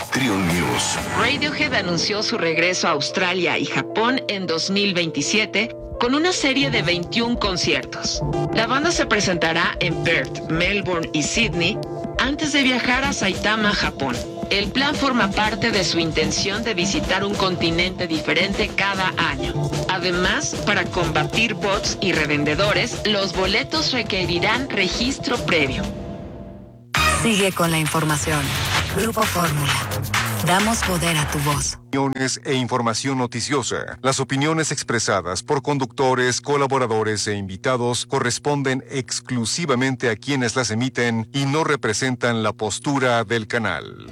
Trio News. Radiohead anunció su regreso a Australia y Japón en 2027 con una serie de 21 conciertos. La banda se presentará en Perth, Melbourne y Sydney antes de viajar a Saitama, Japón. El plan forma parte de su intención de visitar un continente diferente cada año. Además, para combatir bots y revendedores, los boletos requerirán registro previo. Sigue con la información. Grupo Fórmula. Damos poder a tu voz. Opiniones e información noticiosa. Las opiniones expresadas por conductores, colaboradores e invitados corresponden exclusivamente a quienes las emiten y no representan la postura del canal.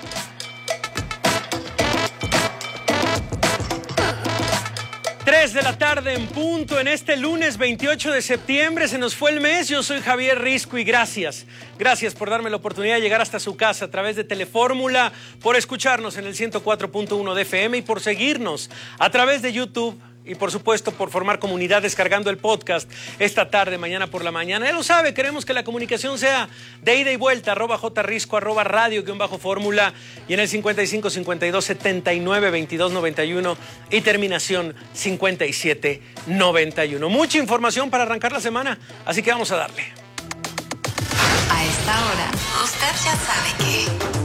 3 de la tarde en punto en este lunes 28 de septiembre. Se nos fue el mes. Yo soy Javier Risco y gracias por darme la oportunidad de llegar hasta su casa a través de Telefórmula, por escucharnos en el 104.1 de FM y por seguirnos a través de YouTube. Y por supuesto por formar comunidad descargando el podcast esta tarde, mañana por la mañana. Ya lo sabe, queremos que la comunicación sea de ida y vuelta, @jrisco, @radio_fórmula y en el 55 52 79 22 91 y terminación 57 91. Mucha información para arrancar la semana, así que vamos a darle. A esta hora, usted ya sabe que...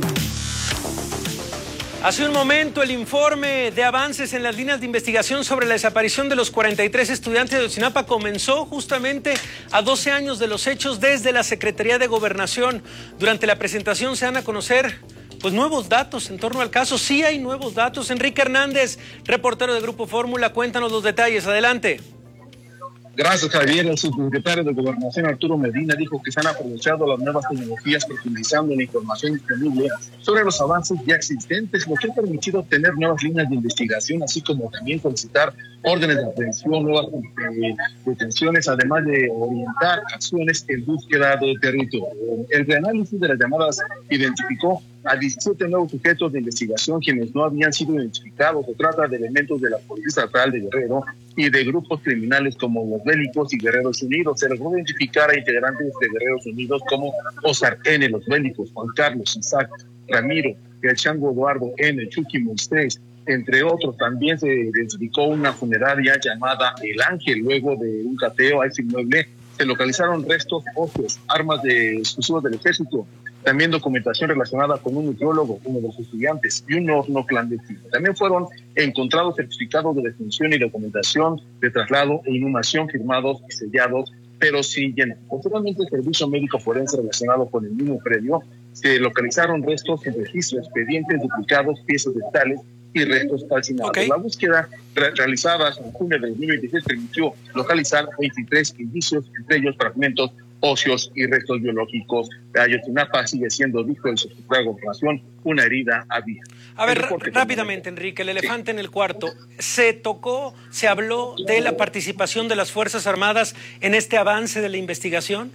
Hace un momento el informe de avances en las líneas de investigación sobre la desaparición de los 43 estudiantes de Ayotzinapa comenzó justamente a 12 años de los hechos desde la Secretaría de Gobernación. Durante la presentación se dan a conocer nuevos datos en torno al caso. Sí hay nuevos datos. Enrique Hernández, reportero de Grupo Fórmula, cuéntanos los detalles. Adelante. Gracias, Javier. El subsecretario de Gobernación, Arturo Medina, dijo que se han aprovechado las nuevas tecnologías profundizando en la información disponible sobre los avances ya existentes, lo que ha permitido obtener nuevas líneas de investigación, así como también solicitar órdenes de aprehensión, nuevas detenciones, además de orientar acciones en búsqueda de territorio. El reanálisis de las llamadas identificó a 17 nuevos sujetos de investigación quienes no habían sido identificados. Se trata de elementos de la Policía Estatal de Guerrero y de grupos criminales como los Bélicos y Guerreros Unidos. Se logró identificar a integrantes de Guerreros Unidos como Oscar N., los Bélicos, Juan Carlos, Isaac, Ramiro, el Chango Eduardo N., Chucky Moisés, entre otros. También se identificó una funeraria llamada El Ángel. Luego de un cateo a ese inmueble se localizaron restos óseos, armas exclusivas del ejército, también documentación relacionada con un nutriólogo, uno de los estudiantes, y un horno clandestino. También fueron encontrados certificados de defunción y documentación de traslado e inhumación firmados y sellados, pero sin llenar. Posteriormente, el servicio médico forense relacionado con el mismo predio, se localizaron restos en registro, expedientes duplicados, piezas dentales y restos calcinados. La búsqueda realizada en junio de 2026 permitió localizar 23 indicios, entre ellos fragmentos óseos y restos biológicos. Ayotzinapa sigue siendo, dijo el secretario de Gobernación, una herida abierta. A ver, rápidamente, Enrique, el elefante en el cuarto. ¿Se habló de la participación de las Fuerzas Armadas en este avance de la investigación?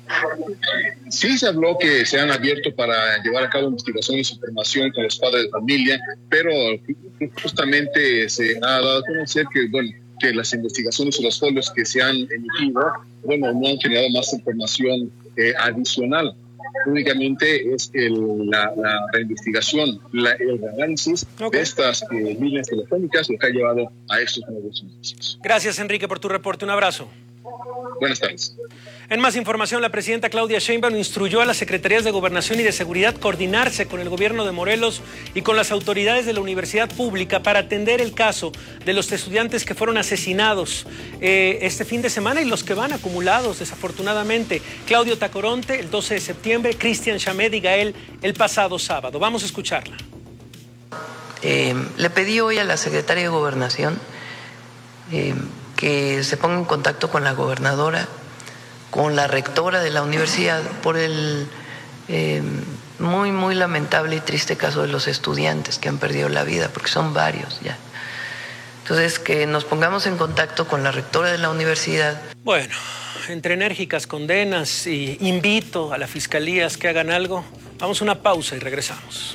Sí, se habló que se han abierto para llevar a cabo investigaciones y información con los padres de familia, pero justamente se ha dado a conocer que las investigaciones y los folios que se han emitido, no han generado más información adicional. Únicamente es la reinvestigación, el análisis de estas líneas telefónicas lo que ha llevado a estos nuevos indicios. Gracias, Enrique, por tu reporte. Un abrazo. Buenas tardes. En más información, la presidenta Claudia Sheinbaum instruyó a las Secretarías de Gobernación y de Seguridad coordinarse con el gobierno de Morelos y con las autoridades de la Universidad Pública para atender el caso de los estudiantes que fueron asesinados este fin de semana y los que van acumulados, desafortunadamente. Claudio Tacoronte, el 12 de septiembre, Cristian Chamed y Gael, el pasado sábado. Vamos a escucharla. Le pedí hoy a la Secretaria de Gobernación que se ponga en contacto con la gobernadora, con la rectora de la universidad, por el muy, muy lamentable y triste caso de los estudiantes que han perdido la vida, porque son varios ya. Entonces, que nos pongamos en contacto con la rectora de la universidad. Bueno, entre enérgicas condenas y invito a las fiscalías que hagan algo, vamos a una pausa y regresamos.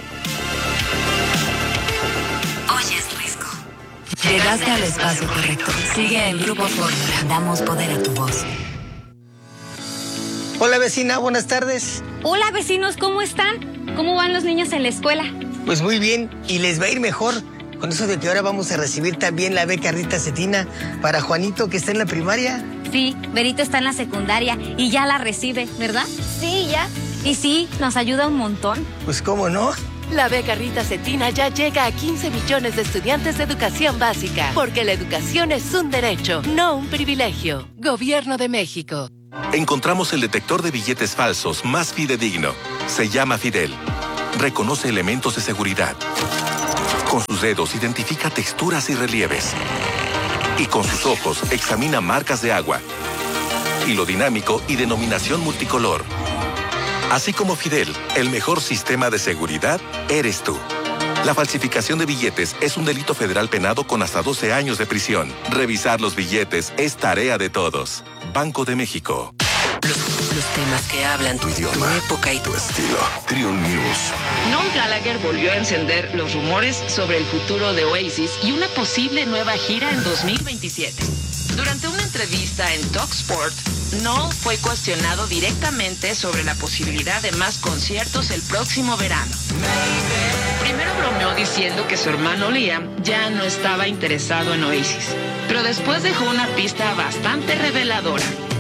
Llegaste al espacio correcto. Sigue el Grupo Fórmula. Damos poder a tu voz. Hola, vecina, buenas tardes. Hola, vecinos, ¿cómo están? ¿cómo van los niños en la escuela? Pues muy bien, y les va a ir mejor. Con eso de que ahora vamos a recibir también la beca Rita Cetina para Juanito, que está en la primaria. Sí, Berito está en la secundaria y ya la recibe, ¿verdad? Sí, ya. Y sí, nos ayuda un montón. Pues cómo no. La beca Rita Cetina ya llega a 15 millones de estudiantes de educación básica, porque la educación es un derecho, no un privilegio. Gobierno de México. Encontramos el detector de billetes falsos más fidedigno. Se llama Fidel. Reconoce elementos de seguridad. Con sus dedos identifica texturas y relieves. Y con sus ojos examina marcas de agua. Hilo dinámico y denominación multicolor. Así como Fidel, el mejor sistema de seguridad eres tú. La falsificación de billetes es un delito federal penado con hasta 12 años de prisión. Revisar los billetes es tarea de todos. Banco de México. Los temas que hablan tu idioma, tu época y tu estilo. Triun News. Noel Gallagher volvió a encender los rumores sobre el futuro de Oasis y una posible nueva gira en 2027. Durante una entrevista en TalkSport, Noel fue cuestionado directamente sobre la posibilidad de más conciertos el próximo verano. Primero bromeó diciendo que su hermano Liam ya no estaba interesado en Oasis, pero después dejó una pista bastante reveladora.